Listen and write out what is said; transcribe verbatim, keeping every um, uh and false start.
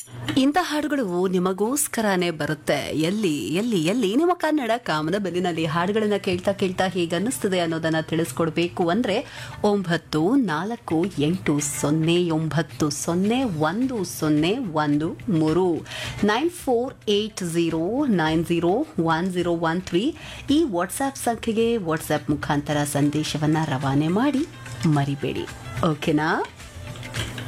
ಇಂಥ ಹಾಡುಗಳು ನಿಮಗೋಸ್ಕರನೇ ಬರುತ್ತೆ. ಎಲ್ಲಿ ಎಲ್ಲಿ ಎಲ್ಲಿ ನಿಮ್ಮ ಕನ್ನಡ ಕಾಮನ ಬೆನ್ನಿನಲ್ಲಿ ಹಾಡುಗಳನ್ನ ಕೇಳ್ತಾ ಕೇಳ್ತಾ ಹೇಗೆ ಅನ್ನಿಸ್ತದೆ ಅನ್ನೋದನ್ನ ತಿಳಿಸ್ಕೊಡ್ಬೇಕು ಅಂದ್ರೆ ಒಂಬತ್ತು ನಾಲ್ಕು ಎಂಟು ಸೊನ್ನೆ ಒಂಬತ್ತು ಸೊನ್ನೆ ಒಂದು ಸೊನ್ನೆ ಒಂದು ಮೂರು nine four eight zero nine zero one zero one three ಈ ವಾಟ್ಸ್ಆ್ಯಪ್ ಸಂಖ್ಯೆಗೆ ವಾಟ್ಸ್ಆ್ಯಪ್ ಮುಖಾಂತರ ಸಂದೇಶವನ್ನ ರವಾನೆ ಮಾಡಿ ಮರಿಬೇಡಿ. ಓಕೆನಾ?